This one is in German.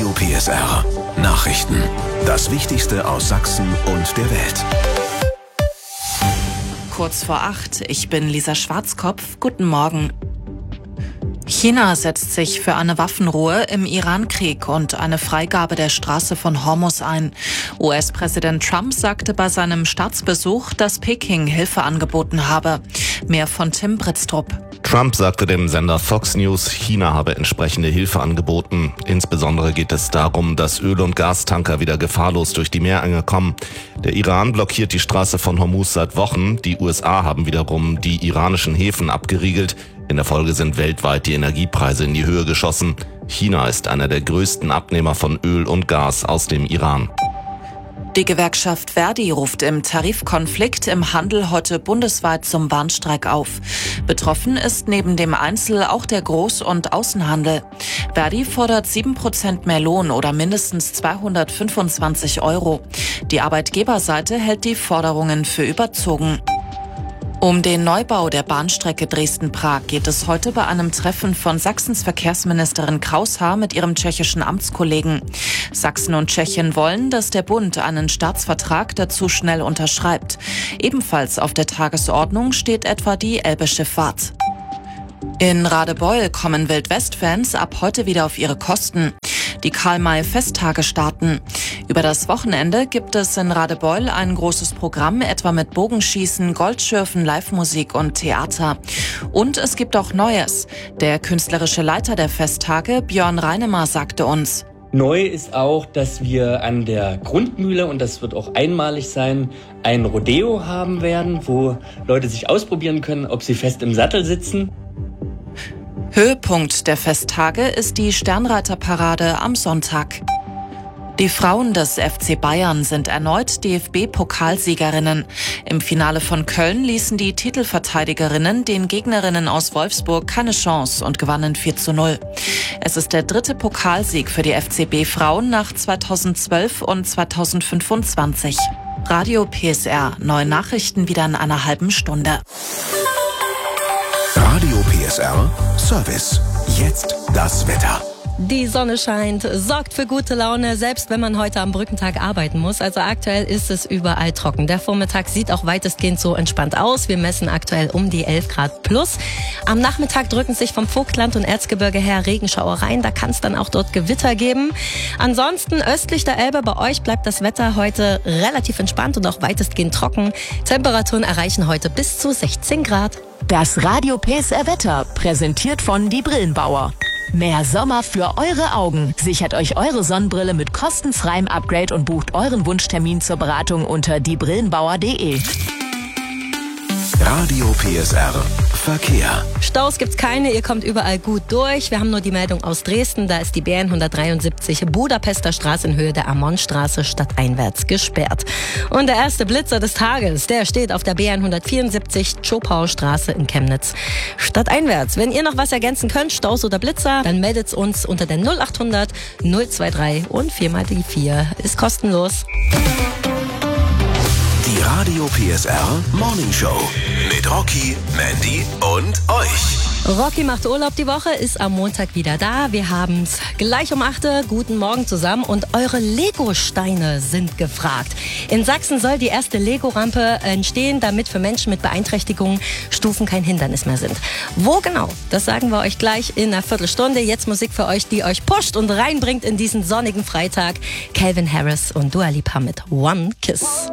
Radio PSR. Nachrichten. Das Wichtigste aus Sachsen und der Welt. Kurz vor 8, ich bin Lisa Schwarzkopf. Guten Morgen. China setzt sich für eine Waffenruhe im Iran-Krieg und eine Freigabe der Straße von Hormuz ein. US-Präsident Trump sagte bei seinem Staatsbesuch, dass Peking Hilfe angeboten habe. Mehr von Tim Britztrup. Trump sagte dem Sender Fox News, China habe entsprechende Hilfe angeboten. Insbesondere geht es darum, dass Öl- und Gastanker wieder gefahrlos durch die Meerenge kommen. Der Iran blockiert die Straße von Hormuz seit Wochen. Die USA haben wiederum die iranischen Häfen abgeriegelt. In der Folge sind weltweit die Energiepreise in die Höhe geschossen. China ist einer der größten Abnehmer von Öl und Gas aus dem Iran. Die Gewerkschaft Verdi ruft im Tarifkonflikt im Handel heute bundesweit zum Warnstreik auf. Betroffen ist neben dem Einzel- auch der Groß- und Außenhandel. Verdi fordert 7% mehr Lohn oder mindestens 225 €. Die Arbeitgeberseite hält die Forderungen für überzogen. Um den Neubau der Bahnstrecke Dresden-Prag geht es heute bei einem Treffen von Sachsens Verkehrsministerin Kraushaar mit ihrem tschechischen Amtskollegen. Sachsen und Tschechien wollen, dass der Bund einen Staatsvertrag dazu schnell unterschreibt. Ebenfalls auf der Tagesordnung steht etwa die Elbe-Schifffahrt. In Radebeul kommen Wildwest-Fans ab heute wieder auf ihre Kosten. Die Karl-May-Festtage starten. Über das Wochenende gibt es in Radebeul ein großes Programm, etwa mit Bogenschießen, Goldschürfen, Live-Musik und Theater. Und es gibt auch Neues. Der künstlerische Leiter der Festtage, Björn Reinemer, sagte uns: Neu ist auch, dass wir an der Grundmühle, und das wird auch einmalig sein, ein Rodeo haben werden, wo Leute sich ausprobieren können, ob sie fest im Sattel sitzen. Höhepunkt der Festtage ist die Sternreiterparade am Sonntag. Die Frauen des FC Bayern sind erneut DFB-Pokalsiegerinnen. Im Finale von Köln ließen die Titelverteidigerinnen den Gegnerinnen aus Wolfsburg keine Chance und gewannen 4:0. Es ist der 3. Pokalsieg für die FCB-Frauen nach 2012 und 2025. Radio PSR, neue Nachrichten wieder in einer halben Stunde. Radio PSR Service. Jetzt das Wetter. Die Sonne scheint, sorgt für gute Laune, selbst wenn man heute am Brückentag arbeiten muss. Also aktuell ist es überall trocken. Der Vormittag sieht auch weitestgehend so entspannt aus. Wir messen aktuell um die 11 Grad plus. Am Nachmittag drücken sich vom Vogtland und Erzgebirge her Regenschauer rein. Da kann es dann auch dort Gewitter geben. Ansonsten östlich der Elbe bei euch bleibt das Wetter heute relativ entspannt und auch weitestgehend trocken. Temperaturen erreichen heute bis zu 16 Grad. Das Radio PSR Wetter, präsentiert von Die Brillenbauer. Mehr Sommer für eure Augen. Sichert euch eure Sonnenbrille mit kostenfreiem Upgrade und bucht euren Wunschtermin zur Beratung unter diebrillenbauer.de. Radio PSR Verkehr. Staus gibt's keine, ihr kommt überall gut durch. Wir haben nur die Meldung aus Dresden, da ist die BN 173 Budapester Straße in Höhe der Ammonstraße stadteinwärts gesperrt. Und der erste Blitzer des Tages, der steht auf der BN 174 Zschopauer Straße in Chemnitz stadteinwärts. Wenn ihr noch was ergänzen könnt, Staus oder Blitzer, dann meldet uns unter der 0800 023 und 4x4 ist kostenlos. Die Radio PSR Morning Show mit Rocky, Mandy und euch. Rocky macht Urlaub die Woche, ist am Montag wieder da. Wir haben's gleich um 8 Uhr. Guten Morgen zusammen und eure Lego-Steine sind gefragt. In Sachsen soll die erste Lego-Rampe entstehen, damit für Menschen mit Beeinträchtigungen Stufen kein Hindernis mehr sind. Wo genau? Das sagen wir euch gleich in einer Viertelstunde. Jetzt Musik für euch, die euch pusht und reinbringt in diesen sonnigen Freitag. Calvin Harris und Dua Lipa mit One Kiss.